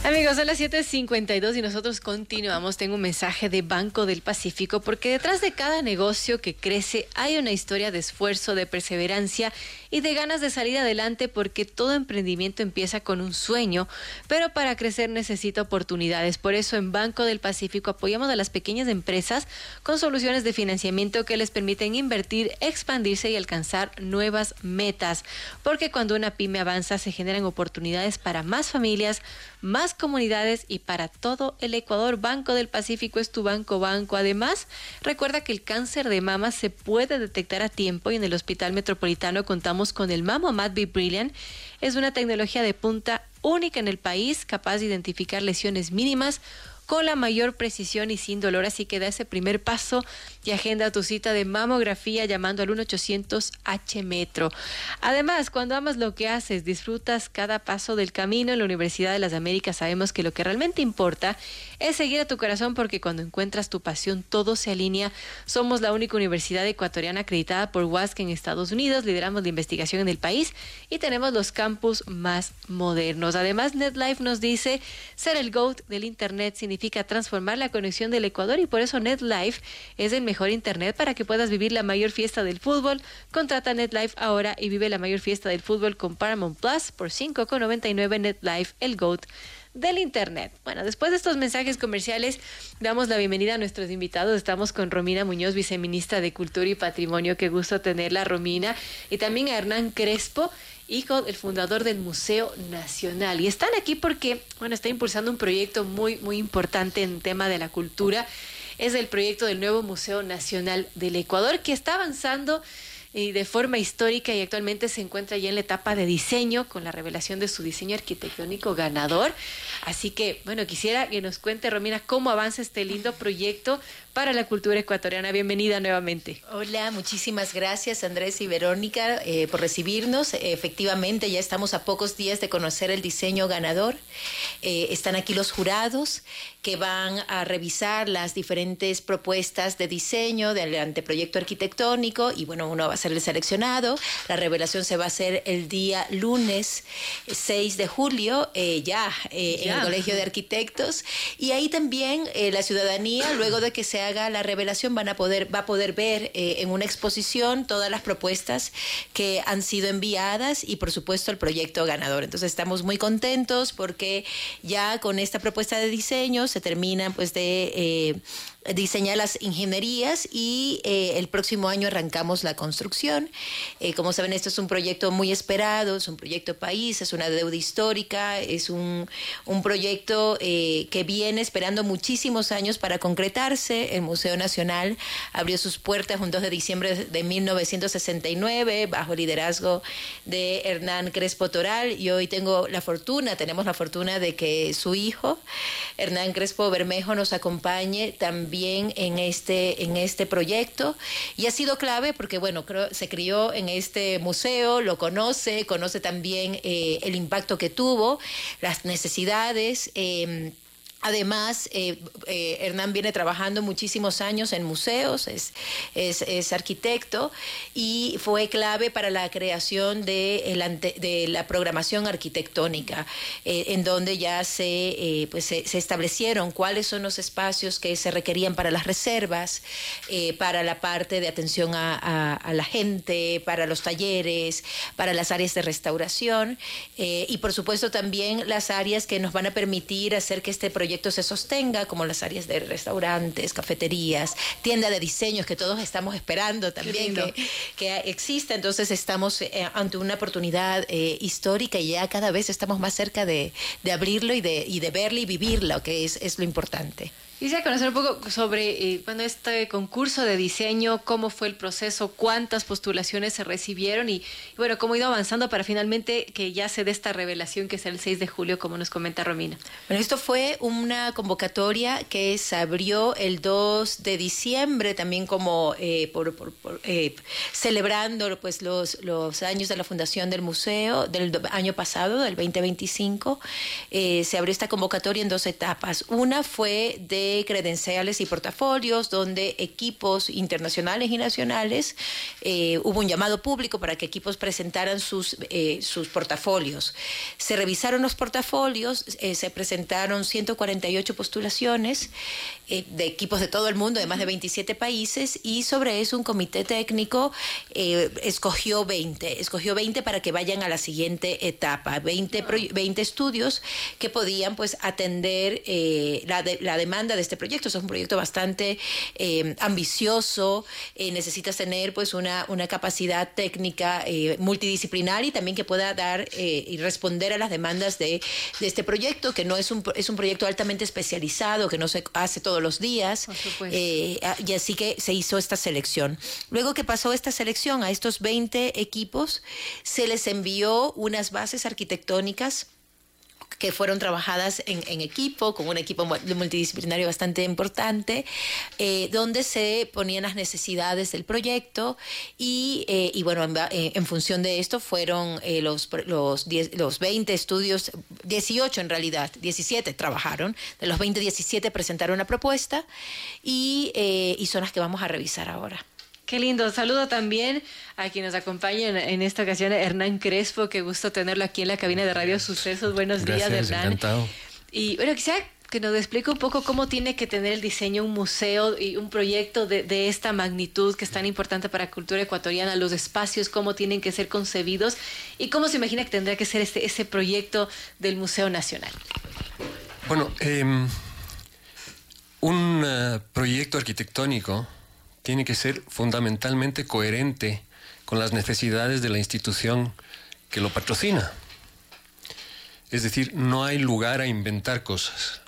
Amigos, son las 7:52 y nosotros continuamos. Tengo un mensaje de Banco del Pacífico porque detrás de cada negocio que crece hay una historia de esfuerzo, de perseverancia y de ganas de salir adelante, porque todo emprendimiento empieza con un sueño, pero para crecer necesita oportunidades. Por eso en Banco del Pacífico apoyamos a las pequeñas empresas con soluciones de financiamiento que les permiten invertir, expandirse y alcanzar nuevas metas. Porque cuando una pyme avanza se generan oportunidades para más familias, más comunidades y para todo el Ecuador. Banco del Pacífico es tu banco. Además, recuerda que el cáncer de mama se puede detectar a tiempo y en el Hospital Metropolitano contamos con el Mammomat Be Brilliant. Es una tecnología de punta única en el país, capaz de identificar lesiones mínimas con la mayor precisión y sin dolor. Así que da ese primer paso y agenda tu cita de mamografía llamando al 1-800-H-METRO. Además, cuando amas lo que haces, disfrutas cada paso del camino. En la Universidad de las Américas sabemos que lo que realmente importa es seguir a tu corazón, porque cuando encuentras tu pasión todo se alinea. Somos la única universidad ecuatoriana acreditada por WASC en Estados Unidos, lideramos la investigación en el país y tenemos los campus más modernos. Además, NetLife nos dice, ser el GOAT del Internet significa transformar la conexión del Ecuador, y por eso NetLife es el mejor Internet para que puedas vivir la mayor fiesta del fútbol. Contrata NetLife ahora y vive la mayor fiesta del fútbol con Paramount Plus por $5.99. NetLife, el GOAT del Internet. Bueno, después de estos mensajes comerciales, damos la bienvenida a nuestros invitados. Estamos con Romina Muñoz, viceministra de Cultura y Patrimonio. Qué gusto tenerla, Romina. Y también a Hernán Crespo, hijo del fundador del Museo Nacional. Y están aquí porque, bueno, está impulsando un proyecto muy, muy importante en tema de la cultura. Es el proyecto del nuevo Museo Nacional del Ecuador, que está avanzando de forma histórica y actualmente se encuentra ya en la etapa de diseño, con la revelación de su diseño arquitectónico ganador. Así que, bueno, quisiera que nos cuente, Romina, cómo avanza este lindo proyecto para la cultura ecuatoriana. Bienvenida nuevamente. Hola, muchísimas gracias Andrés y Verónica por recibirnos. Efectivamente, ya estamos a pocos días de conocer el diseño ganador. Están aquí los jurados que van a revisar las diferentes propuestas de diseño del anteproyecto arquitectónico y bueno, uno va a ser el seleccionado. La revelación se va a hacer el día lunes 6 de julio en el Colegio de Arquitectos, y ahí también la ciudadanía, luego de que se haga la revelación, va a poder ver en una exposición todas las propuestas que han sido enviadas y por supuesto el proyecto ganador. Entonces estamos muy contentos porque ya con esta propuesta de diseño se terminan pues de diseñar las ingenierías y el próximo año arrancamos la construcción. Como saben, esto es un proyecto muy esperado, es un proyecto país, es una deuda histórica, es un proyecto que viene esperando muchísimos años para concretarse. El Museo Nacional abrió sus puertas un 2 de diciembre de 1969 bajo el liderazgo de Hernán Crespo Toral, y hoy tenemos la fortuna de que su hijo, Hernán Crespo Bermejo, nos acompañe también en este proyecto, y ha sido clave porque bueno, se crió en este museo, lo conoce también el impacto que tuvo, las necesidades. Además, Hernán viene trabajando muchísimos años en museos, es arquitecto, y fue clave para la creación de la programación arquitectónica, en donde ya se establecieron cuáles son los espacios que se requerían para las reservas, para la parte de atención a la gente, para los talleres, para las áreas de restauración, y por supuesto también las áreas que nos van a permitir hacer que este proyecto se sostenga, como las áreas de restaurantes, cafeterías, tienda de diseños, que todos estamos esperando también que exista. Entonces estamos ante una oportunidad histórica, y ya cada vez estamos más cerca de abrirlo y de verlo y vivirlo, que es lo importante. Quisiera conocer un poco sobre este concurso de diseño, cómo fue el proceso, cuántas postulaciones se recibieron y bueno, cómo ha ido avanzando para finalmente que ya se dé esta revelación que será el 6 de julio, como nos comenta Romina. Bueno, esto fue una convocatoria que se abrió el 2 de diciembre, también como celebrando pues los años de la fundación del museo del año pasado, del 2025. Se abrió esta convocatoria en 2 etapas. Una fue de de credenciales y portafolios, donde equipos internacionales y nacionales, hubo un llamado público para que equipos presentaran sus portafolios. Se revisaron los portafolios, se presentaron 148 postulaciones de equipos de todo el mundo, de más de 27 países, y sobre eso un comité técnico escogió 20 para que vayan a la siguiente etapa, 20 estudios que podían pues atender la demanda de este proyecto. Es un proyecto bastante ambicioso, necesitas tener pues una capacidad técnica multidisciplinar y también que pueda dar y responder a las demandas de este proyecto, que no es un proyecto altamente especializado, que no se hace todos los días, y así que se hizo esta selección. Luego que pasó esta selección a estos 20 equipos, se les envió unas bases arquitectónicas que fueron trabajadas en equipo, con un equipo multidisciplinario bastante importante, donde se ponían las necesidades del proyecto y bueno, en función de esto fueron los 20 estudios, 18 en realidad, 17 trabajaron, de los 20, 17 presentaron una propuesta y son las que vamos a revisar ahora. Qué lindo. Saludo también a quien nos acompaña en esta ocasión, Hernán Crespo. Qué gusto tenerlo aquí en la cabina de Radio Sucesos. Buenos días, Hernán. Encantado. Y bueno, quisiera que nos explique un poco cómo tiene que tener el diseño un museo y un proyecto de esta magnitud que es tan importante para la cultura ecuatoriana, los espacios, cómo tienen que ser concebidos y cómo se imagina que tendrá que ser ese proyecto del Museo Nacional. Bueno, un proyecto arquitectónico tiene que ser fundamentalmente coherente con las necesidades de la institución que lo patrocina. Es decir, no hay lugar a inventar cosas.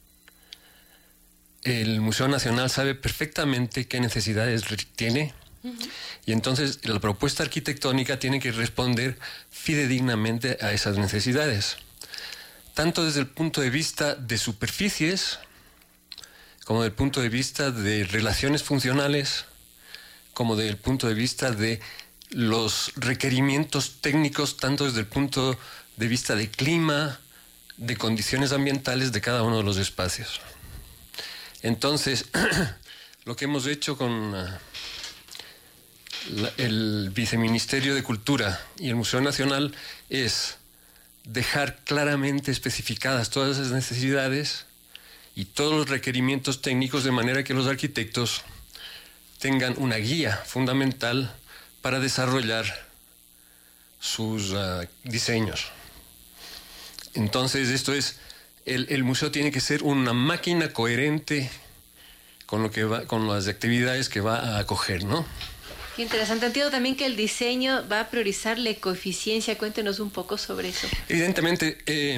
El Museo Nacional sabe perfectamente qué necesidades tiene, y entonces la propuesta arquitectónica tiene que responder fidedignamente a esas necesidades, tanto desde el punto de vista de superficies, como desde el punto de vista de relaciones funcionales, como desde el punto de vista de los requerimientos técnicos, tanto desde el punto de vista de clima, de condiciones ambientales de cada uno de los espacios. Entonces, lo que hemos hecho con el Viceministerio de Cultura y el Museo Nacional es dejar claramente especificadas todas esas necesidades y todos los requerimientos técnicos, de manera que los arquitectos tengan una guía fundamental para desarrollar sus diseños. Entonces, esto es, el museo tiene que ser una máquina coherente con las actividades que va a acoger, ¿no? Qué interesante. Entiendo también que el diseño va a priorizar la ecoeficiencia. Cuéntenos un poco sobre eso. Evidentemente,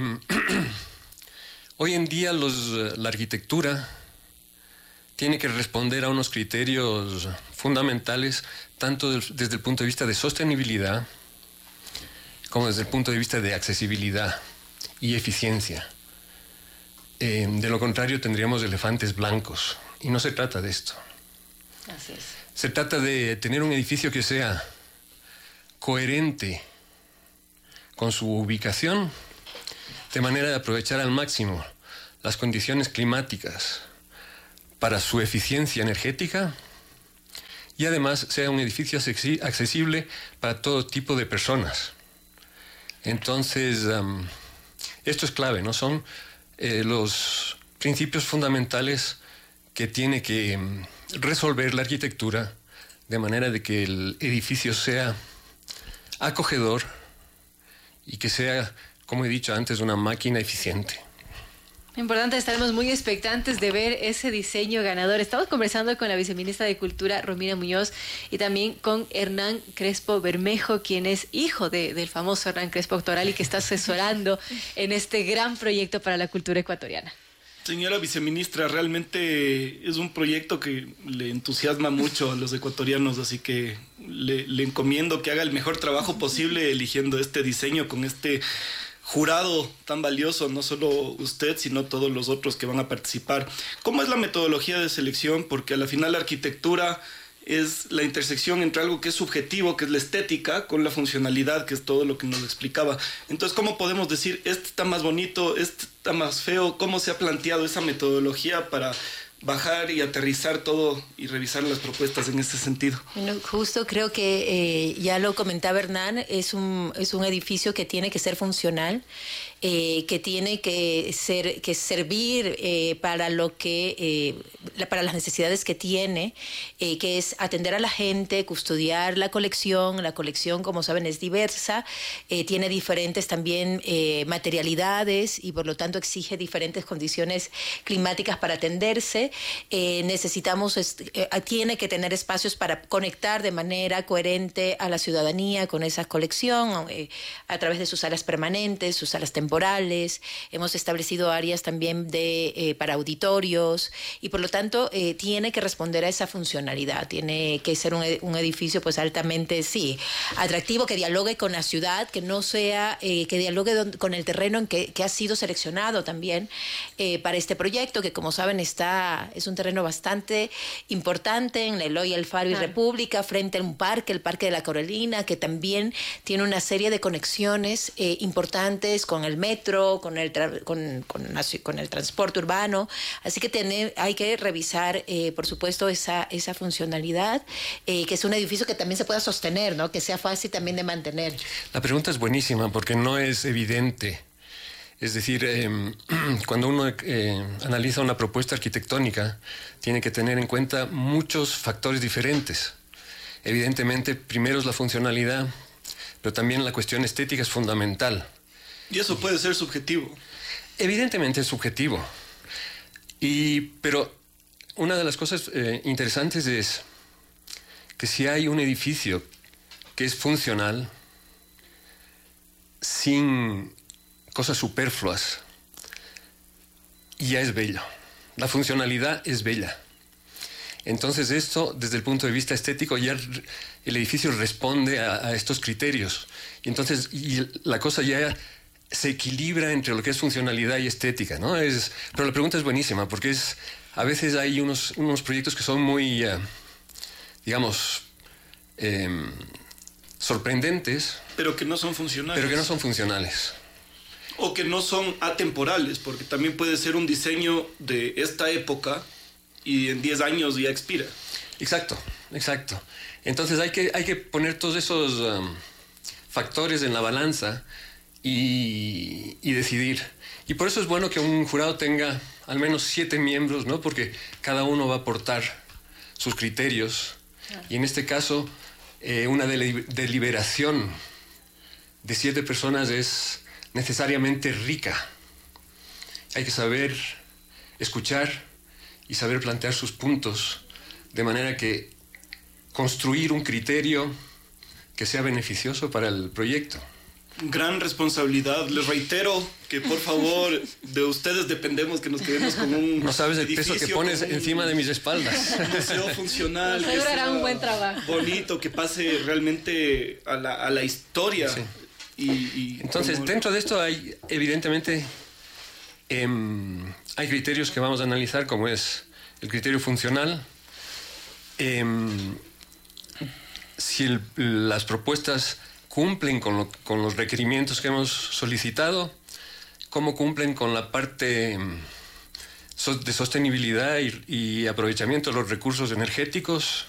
hoy en día la arquitectura tiene que responder a unos criterios fundamentales, tanto desde el punto de vista de sostenibilidad como desde el punto de vista de accesibilidad y eficiencia. De lo contrario, tendríamos elefantes blancos, y no se trata de esto. Así es. Se trata de tener un edificio que sea coherente con su ubicación, de manera de aprovechar al máximo las condiciones climáticas para su eficiencia energética, y además sea un edificio accesible para todo tipo de personas. Entonces, esto es clave, ¿no? Son los principios fundamentales que tiene que resolver la arquitectura, de manera de que el edificio sea acogedor y que sea, como he dicho antes, una máquina eficiente. Importante, estaremos muy expectantes de ver ese diseño ganador. Estamos conversando con la viceministra de Cultura, Romina Muñoz, y también con Hernán Crespo Bermejo, quien es hijo del famoso Hernán Crespo Toral y que está asesorando en este gran proyecto para la cultura ecuatoriana. Señora viceministra, realmente es un proyecto que le entusiasma mucho a los ecuatorianos, así que le encomiendo que haga el mejor trabajo posible eligiendo este diseño con este jurado tan valioso, no solo usted, sino todos los otros que van a participar. ¿Cómo es la metodología de selección? Porque a la final la arquitectura es la intersección entre algo que es subjetivo, que es la estética, con la funcionalidad, que es todo lo que nos explicaba. Entonces, ¿cómo podemos decir, este está más bonito, este está más feo? ¿Cómo se ha planteado esa metodología para bajar y aterrizar todo y revisar las propuestas en ese sentido? Bueno, justo creo que ya lo comentaba Hernán, es un edificio que tiene que ser funcional, que tiene que servir para lo que para las necesidades que tiene, que es atender a la gente, custodiar la colección. La colección, como saben, es diversa, tiene diferentes también materialidades y por lo tanto exige diferentes condiciones climáticas para atenderse. Tiene que tener espacios para conectar de manera coherente a la ciudadanía con esa colección, a través de sus salas permanentes, sus salas temporales. Hemos establecido áreas también para auditorios y por lo tanto tiene que responder a esa funcionalidad. Tiene que ser un edificio pues altamente, atractivo, que dialogue con la ciudad, que no sea, que dialogue con el terreno en que ha sido seleccionado también para este proyecto, que como saben es un terreno bastante importante en la Eloy Alfaro y República, frente a un parque, el Parque de la Carolina, que también tiene una serie de conexiones importantes con el metro, con el transporte urbano. Así que hay que revisar, por supuesto, esa funcionalidad, que es un edificio que también se pueda sostener, ¿no? Que sea fácil también de mantener. La pregunta es buenísima porque no es evidente. Es decir, cuando uno analiza una propuesta arquitectónica, tiene que tener en cuenta muchos factores diferentes. Evidentemente, primero es la funcionalidad, pero también la cuestión estética es fundamental. Y eso puede ser subjetivo. Evidentemente es subjetivo. Pero una de las cosas interesantes es que si hay un edificio que es funcional, sin cosas superfluas, ya es bello. La funcionalidad es bella. Entonces esto, desde el punto de vista estético, ya el edificio responde a estos criterios. Y entonces la cosa ya se equilibra entre lo que es funcionalidad y estética, ¿no? Pero la pregunta es buenísima, porque a veces hay unos proyectos que son muy, sorprendentes. Pero que no son funcionales. O que no son atemporales, porque también puede ser un diseño de esta época y en 10 años ya expira. Exacto. Entonces hay que poner todos esos factores en la balanza y decidir. Y por eso es bueno que un jurado tenga al menos 7 miembros, ¿no? Porque cada uno va a aportar sus criterios. Y en este caso, una deliberación de 7 personas es necesariamente rica. Hay que saber escuchar y saber plantear sus puntos, de manera que construir un criterio que sea beneficioso para el proyecto. Gran responsabilidad. Les reitero que por favor de ustedes dependemos, que nos quedemos con un no sabes el peso que pones encima de mis espaldas. Un museo funcional, que sea un buen trabajo, bonito, que pase realmente a la historia. Sí. Entonces, dentro de esto hay, evidentemente, hay criterios que vamos a analizar, como es el criterio funcional. Si las propuestas cumplen con los requerimientos que hemos solicitado, cómo cumplen con la parte de sostenibilidad y aprovechamiento de los recursos energéticos,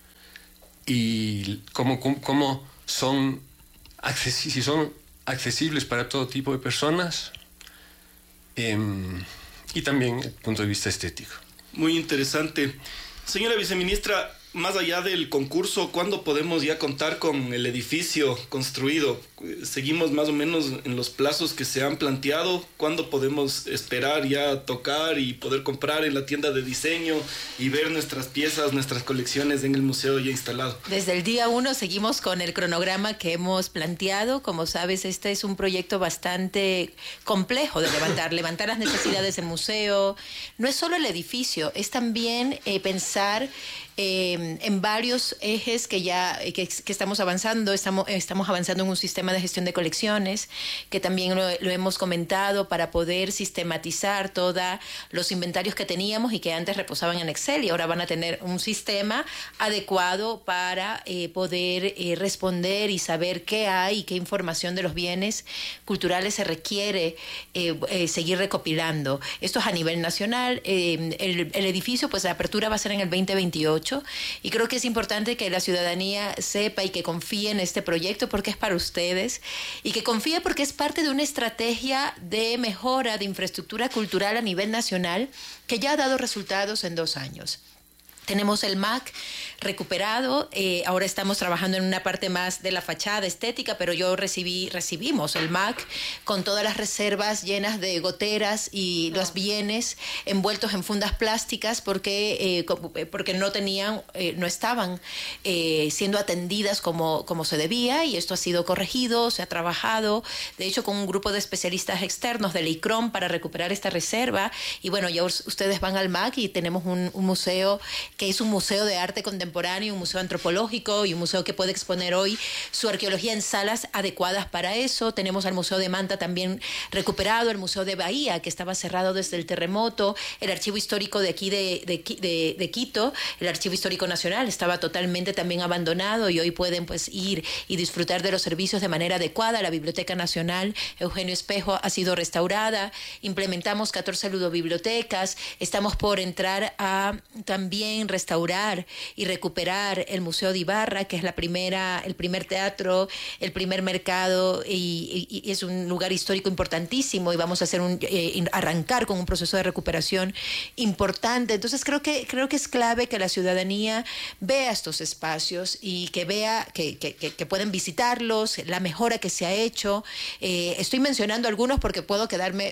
y cómo son si son accesibles para todo tipo de personas, y también el punto de vista estético. Muy interesante. Señora viceministra, más allá del concurso, ¿cuándo podemos ya contar con el edificio construido? ¿Seguimos más o menos en los plazos que se han planteado? ¿Cuándo podemos esperar ya tocar y poder comprar en la tienda de diseño y ver nuestras piezas, nuestras colecciones en el museo ya instalado? Desde el día 1 seguimos con el cronograma que hemos planteado. Como sabes, este es un proyecto bastante complejo de levantar las necesidades del museo. No es solo el edificio, es también pensar en varios ejes que estamos avanzando. Estamos avanzando en un sistema sistema de gestión de colecciones, que también lo hemos comentado, para poder sistematizar todos los inventarios que teníamos y que antes reposaban en Excel, y ahora van a tener un sistema adecuado para poder responder y saber qué hay y qué información de los bienes culturales se requiere seguir recopilando. Esto es a nivel nacional. El edificio, pues la apertura va a ser en el 2028, y creo que es importante que la ciudadanía sepa y que confíe en este proyecto porque es para ustedes, y que confíe porque es parte de una estrategia de mejora de infraestructura cultural a nivel nacional que ya ha dado resultados en 2 años. Tenemos el MAC recuperado, ahora estamos trabajando en una parte más de la fachada estética, pero recibimos el MAC con todas las reservas llenas de goteras y los bienes envueltos en fundas plásticas porque no estaban siendo atendidas como se debía, y esto ha sido corregido, se ha trabajado, de hecho, con un grupo de especialistas externos del ICROM para recuperar esta reserva. Y bueno, ya ustedes van al MAC y tenemos un museo que es un museo de arte contemporáneo, un museo antropológico y un museo que puede exponer hoy su arqueología en salas adecuadas para eso. Tenemos al Museo de Manta también recuperado, el Museo de Bahía, que estaba cerrado desde el terremoto, el Archivo Histórico de aquí de Quito, el Archivo Histórico Nacional, estaba totalmente también abandonado, y hoy pueden pues ir y disfrutar de los servicios de manera adecuada. La Biblioteca Nacional Eugenio Espejo ha sido restaurada, implementamos 14 ludobibliotecas, estamos por entrar a también restaurar y recuperar el Museo de Ibarra, que es el primer teatro, el primer mercado, y es un lugar histórico importantísimo, y vamos a hacer arrancar con un proceso de recuperación importante. Entonces creo que es clave que la ciudadanía vea estos espacios y que vea que pueden visitarlos, la mejora que se ha hecho. Estoy mencionando algunos porque puedo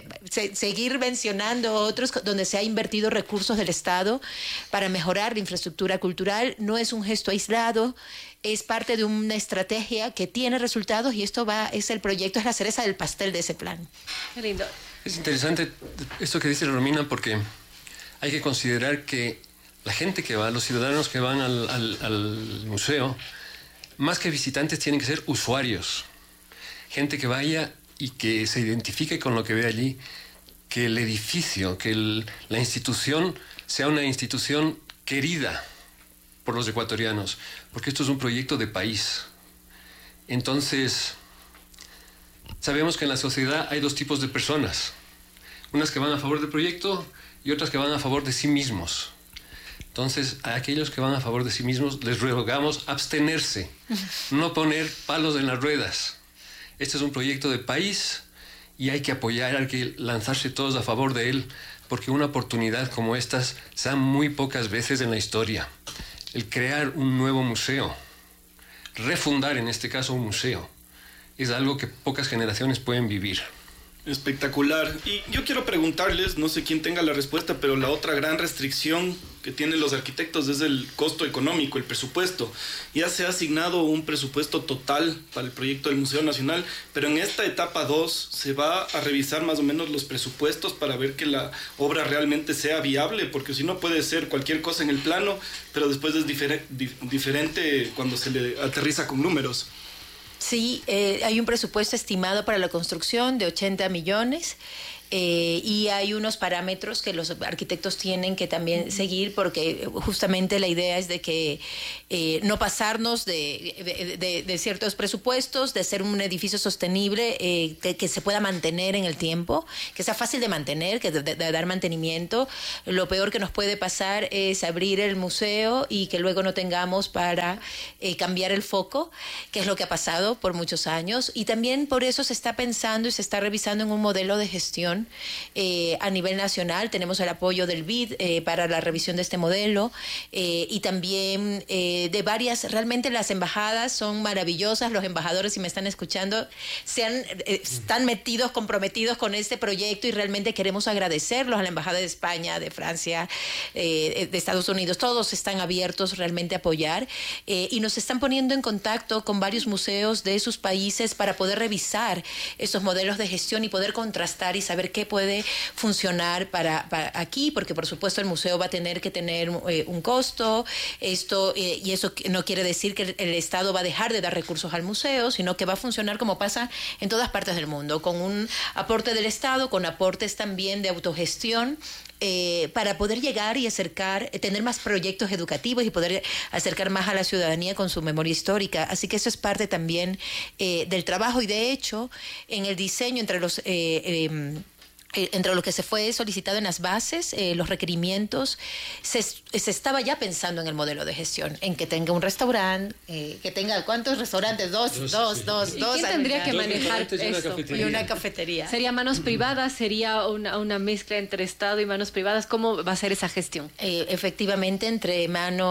seguir mencionando otros donde se ha invertido recursos del Estado para mejorar la infraestructura cultural. No es un gesto aislado, es parte de una estrategia que tiene resultados, y esto es la cereza del pastel de ese plan. Qué lindo. Es interesante esto que dice Romina, porque hay que considerar que la gente que va, los ciudadanos que van al museo, más que visitantes tienen que ser usuarios. Gente que vaya y que se identifique con lo que ve allí, que el edificio, que la institución sea una institución querida por los ecuatorianos, porque esto es un proyecto de país. Entonces, sabemos que en la sociedad hay 2 tipos de personas, unas que van a favor del proyecto y otras que van a favor de sí mismos. Entonces, a aquellos que van a favor de sí mismos les rogamos abstenerse, no poner palos en las ruedas. Este es un proyecto de país y hay que apoyar, hay que lanzarse todos a favor de él, porque una oportunidad como estas se da muy pocas veces en la historia. El crear un nuevo museo, refundar en este caso un museo, es algo que pocas generaciones pueden vivir. Espectacular. Y yo quiero preguntarles, no sé quién tenga la respuesta, pero la otra gran restricción que tienen los arquitectos es el costo económico, el presupuesto. Ya se ha asignado un presupuesto total para el proyecto del Museo Nacional, pero en esta etapa 2 se va a revisar más o menos los presupuestos para ver que la obra realmente sea viable, porque si no puede ser cualquier cosa en el plano, pero después es diferente cuando se le aterriza con números. Sí, hay un presupuesto estimado para la construcción de 80 millones. Y hay unos parámetros que los arquitectos tienen que también seguir, porque justamente la idea es de que no pasarnos de ciertos presupuestos, de ser un edificio sostenible que se pueda mantener en el tiempo, que sea fácil de mantener, que de dar mantenimiento. Lo peor que nos puede pasar es abrir el museo y que luego no tengamos para cambiar el foco, que es lo que ha pasado por muchos años, y también por eso se está pensando y se está revisando en un modelo de gestión a nivel nacional. Tenemos el apoyo del BID para la revisión de este modelo, y también de varias. Realmente las embajadas son maravillosas. Los embajadores, si me están escuchando, están comprometidos con este proyecto, y realmente queremos agradecerlos a la Embajada de España, de Francia, de Estados Unidos. Todos están abiertos realmente a apoyar, y nos están poniendo en contacto con varios museos de sus países para poder revisar esos modelos de gestión y poder contrastar y saber ver qué puede funcionar para aquí, porque por supuesto el museo va a tener que tener un costo, y eso no quiere decir que el Estado va a dejar de dar recursos al museo, sino que va a funcionar como pasa en todas partes del mundo, con un aporte del Estado, con aportes también de autogestión, para poder llegar y acercar, tener más proyectos educativos y poder acercar más a la ciudadanía con su memoria histórica. Así que eso es parte también del trabajo, y de hecho en el diseño entre lo que se fue solicitado en las bases, los requerimientos, se estaba ya pensando en el modelo de gestión, en que tenga un restaurante, que tenga, ¿cuántos restaurantes? Dos. ¿Y quién tendría que manejar esto? Y una cafetería. ¿Sería manos privadas? ¿Sería una mezcla entre Estado y manos privadas? ¿Cómo va a ser esa gestión? Efectivamente, entre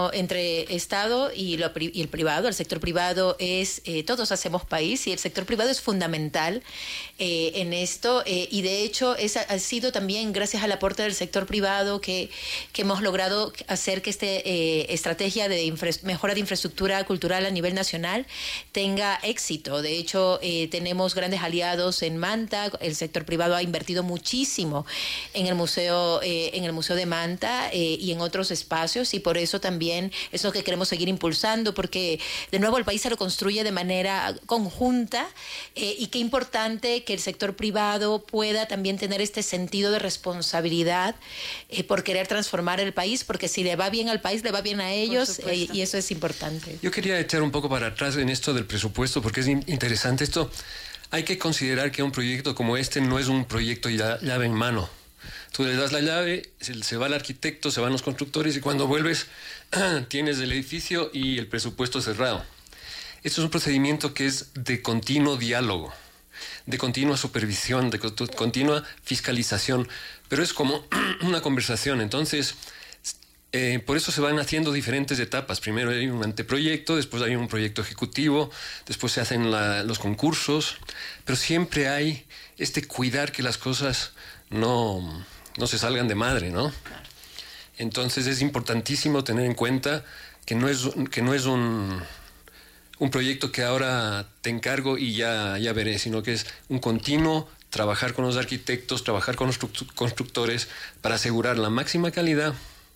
Estado y el privado. El sector privado todos hacemos país, y el sector privado es fundamental en esto, y de hecho ha sido también gracias al aporte del sector privado que hemos logrado hacer que esta estrategia de mejora de infraestructura cultural a nivel nacional tenga éxito. De hecho, tenemos grandes aliados en Manta. El sector privado ha invertido muchísimo en el museo de Manta, y en otros espacios, y por eso también es lo que queremos seguir impulsando, porque de nuevo el país se lo construye de manera conjunta, y qué importante que el sector privado pueda también tener este sentido de responsabilidad por querer transformar el país, porque si le va bien al país, le va bien a ellos, y eso es importante. Yo quería echar un poco para atrás en esto del presupuesto, porque es interesante esto. Hay que considerar que un proyecto como este no es un proyecto llave en mano. Tú le das la llave, se va el arquitecto, se van los constructores, y cuando vuelves tienes el edificio y el presupuesto cerrado. Esto es un procedimiento que es de continuo diálogo, de continua supervisión, de continua fiscalización, pero es como una conversación. Entonces, por eso se van haciendo diferentes etapas. Primero hay un anteproyecto, después hay un proyecto ejecutivo, después se hacen los concursos, pero siempre hay cuidar que las cosas no se salgan de madre, ¿no? Entonces es importantísimo tener en cuenta que no es un proyecto que ahora te encargo y ya veré, sino que es un continuo trabajar con los arquitectos, trabajar con los constructores para asegurar la máxima calidad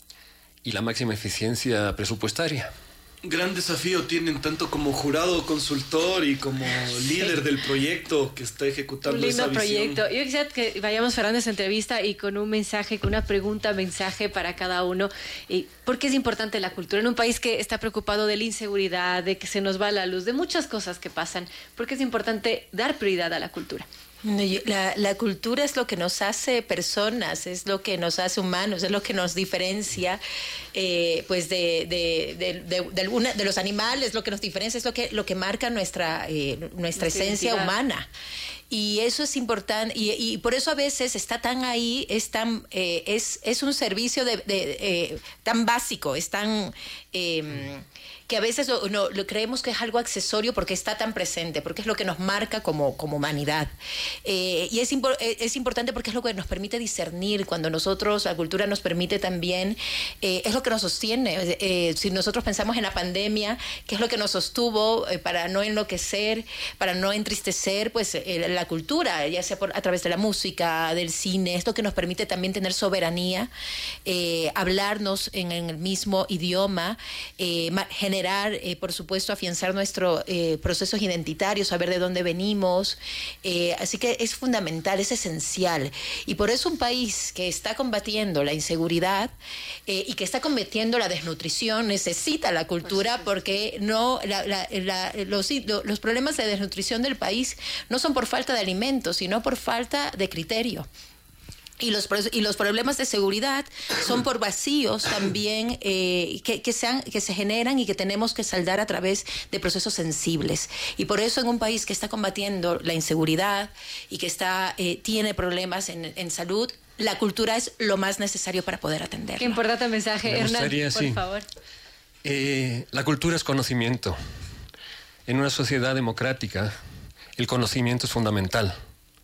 y la máxima eficiencia presupuestaria. Gran desafío tienen tanto como jurado consultor y como líder del proyecto que está ejecutando esa visión. Un lindo proyecto. Yo quisiera que vayamos cerrando esta entrevista y con un mensaje, con una mensaje para cada uno. ¿Por qué es importante la cultura? En un país que está preocupado de la inseguridad, de que se nos va la luz, de muchas cosas que pasan, ¿por qué es importante dar prioridad a la cultura? La cultura es lo que nos hace personas, es lo que nos hace humanos, es lo que nos diferencia pues de los animales, lo que nos diferencia, es lo que marca nuestra esencia humana. Y eso es importante, y por eso a veces está tan ahí, es un servicio tan básico, es tan que a veces lo creemos que es algo accesorio porque está tan presente, porque es lo que nos marca como humanidad. Y es importante porque es lo que nos permite discernir. Cuando la cultura nos permite también, es lo que nos sostiene. Si nosotros pensamos en la pandemia, ¿qué es lo que nos sostuvo para no enloquecer, para no entristecer? Pues la cultura, ya sea a través de la música, del cine, es lo que nos permite también tener soberanía, hablarnos en el mismo idioma, generar, por supuesto, afianzar nuestros procesos identitarios, saber de dónde venimos. Así que es fundamental, es esencial. Y por eso un país que está combatiendo la inseguridad y que está combatiendo la desnutrición necesita la cultura, porque los problemas de desnutrición del país no son por falta de alimentos, sino por falta de criterio. Y los problemas de seguridad son por vacíos también que se generan y que tenemos que saldar a través de procesos sensibles. Y por eso en un país que está combatiendo la inseguridad y que tiene problemas en salud, la cultura es lo más necesario para poder atenderlo. Qué importante mensaje, Hernán, por favor. La cultura es conocimiento. En una sociedad democrática, el conocimiento es fundamental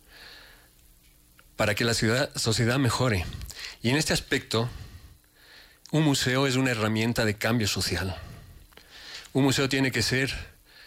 para que la sociedad mejore. Y en este aspecto, un museo es una herramienta de cambio social. Un museo tiene que ser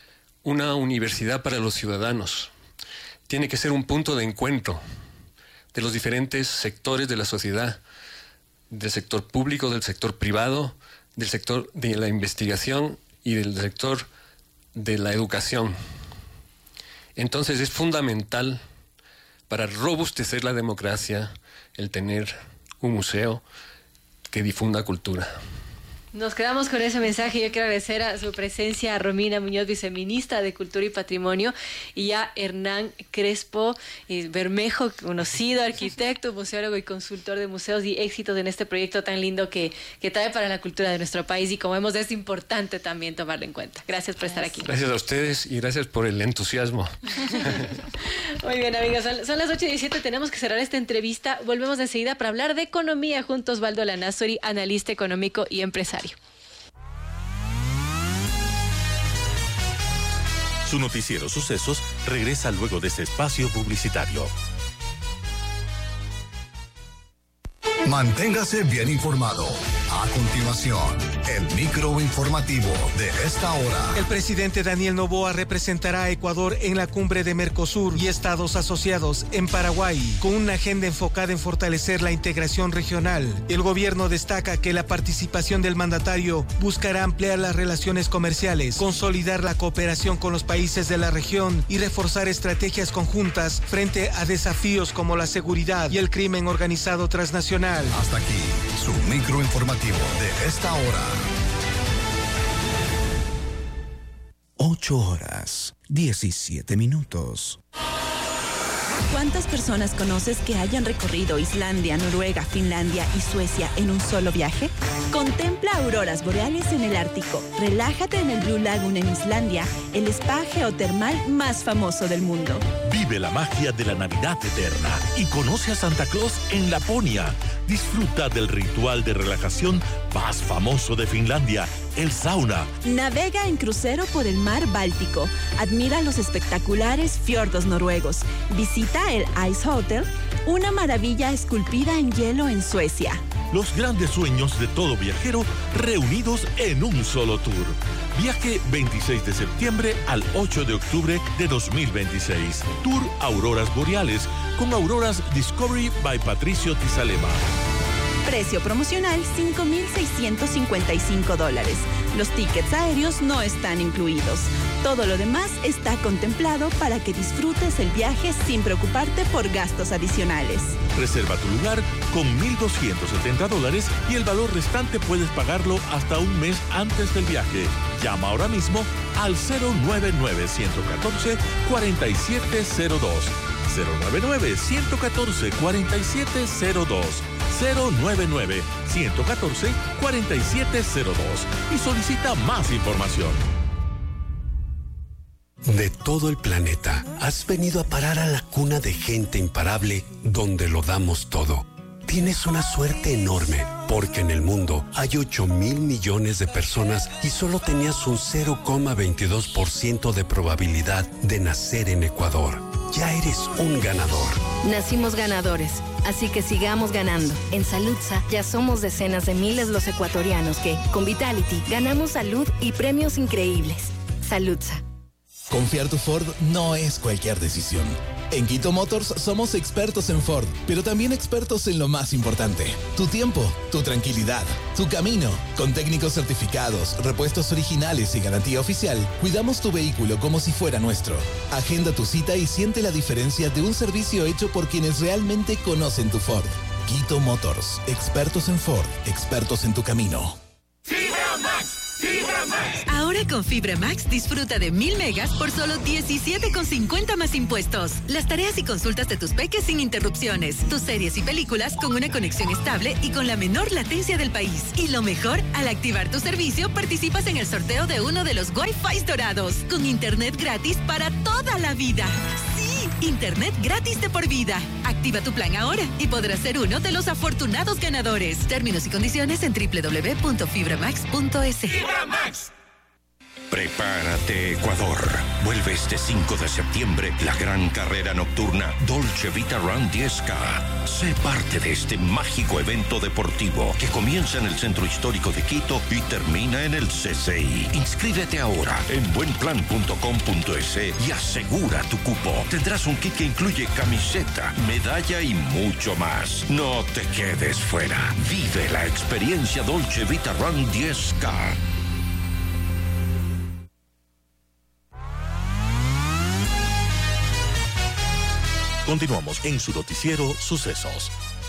una universidad para los ciudadanos. Tiene que ser un punto de encuentro, de los diferentes sectores de la sociedad, del sector público, del sector privado, del sector de la investigación y del sector de la educación. Entonces es fundamental para robustecer la democracia el tener un museo que difunda cultura. Nos quedamos con ese mensaje. Yo quiero agradecer a su presencia a Romina Muñoz, viceministra de Cultura y Patrimonio, y a Hernán Crespo Bermejo, conocido arquitecto, museólogo y consultor de museos, y éxitos en este proyecto tan lindo que trae para la cultura de nuestro país, y como vemos es importante también tomarlo en cuenta. Gracias por estar aquí. Gracias a ustedes y gracias por el entusiasmo. Muy bien, amigas, son las 8:17, tenemos que cerrar esta entrevista. Volvemos enseguida para hablar de economía junto a Osvaldo Lanazori, analista económico y empresario. Su noticiero Sucesos regresa luego de este espacio publicitario. Manténgase bien informado. A continuación, el microinformativo de esta hora. El presidente Daniel Noboa representará a Ecuador en la cumbre de Mercosur y Estados asociados en Paraguay, con una agenda enfocada en fortalecer la integración regional. El gobierno destaca que la participación del mandatario buscará ampliar las relaciones comerciales, consolidar la cooperación con los países de la región y reforzar estrategias conjuntas frente a desafíos como la seguridad y el crimen organizado transnacional. Hasta aquí, su microinformativo de esta hora. 8:17. ¿Cuántas personas conoces que hayan recorrido Islandia, Noruega, Finlandia y Suecia en un solo viaje? Contempla auroras boreales en el Ártico. Relájate en el Blue Lagoon en Islandia, el spa geotermal más famoso del mundo. Vive la magia de la Navidad eterna y conoce a Santa Claus en Laponia. Disfruta del ritual de relajación más famoso de Finlandia, el sauna. Navega en crucero por el mar Báltico. Admira los espectaculares fiordos noruegos. Visita el Ice Hotel, una maravilla esculpida en hielo en Suecia. Los grandes sueños de todo viajero reunidos en un solo tour. Viaje 26 de septiembre al 8 de octubre de 2026. Tour Auroras Boreales con Auroras Discovery by Patricio Tizalema. Precio promocional $5,655. Los tickets aéreos no están incluidos. Todo lo demás está contemplado para que disfrutes el viaje sin preocuparte por gastos adicionales. Reserva tu lugar con $1,270 y el valor restante puedes pagarlo hasta un mes antes del viaje. Llama ahora mismo al 099-114-4702. 099-114-4702. 099-114-4702 y solicita más información. De todo el planeta, has venido a parar a la cuna de gente imparable donde lo damos todo. Tienes una suerte enorme, porque en el mundo hay 8,000 millones de personas y solo tenías un 0,22% de probabilidad de nacer en Ecuador. Ya eres un ganador. Nacimos ganadores, así que sigamos ganando. En Saludsa ya somos decenas de miles los ecuatorianos que, con Vitality, ganamos salud y premios increíbles. Saludsa. Confiar tu Ford no es cualquier decisión. En Quito Motors somos expertos en Ford, pero también expertos en lo más importante: tu tiempo, tu tranquilidad, tu camino. Con técnicos certificados, repuestos originales y garantía oficial, cuidamos tu vehículo como si fuera nuestro. Agenda tu cita y siente la diferencia de un servicio hecho por quienes realmente conocen tu Ford. Quito Motors, expertos en Ford, expertos en tu camino. Ahora con Fibra Max disfruta de 1000 megas por solo $17,50 más impuestos. Las tareas y consultas de tus peques sin interrupciones. Tus series y películas con una conexión estable y con la menor latencia del país. Y lo mejor, al activar tu servicio participas en el sorteo de uno de los Wi-Fi dorados con internet gratis para toda la vida. ¡Sí! Internet gratis de por vida. Activa tu plan ahora y podrás ser uno de los afortunados ganadores. Términos y condiciones en www.fibramax.es. ¡Fibra Max! Prepárate, Ecuador. Vuelve este 5 de septiembre la gran carrera nocturna Dolce Vita Run 10K. Sé parte de este mágico evento deportivo que comienza en el Centro Histórico de Quito y termina en el CCI. Inscríbete ahora en buenplan.com.es y asegura tu cupo. Tendrás un kit que incluye camiseta, medalla y mucho más. No te quedes fuera. Vive la experiencia Dolce Vita Run 10K. Continuamos en su noticiero Sucesos.